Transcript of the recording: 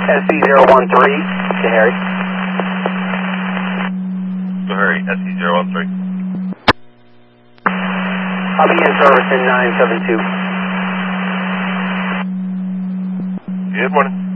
SC013 to Harry. So Harry, SC013. I'll be in service in 972. Good morning.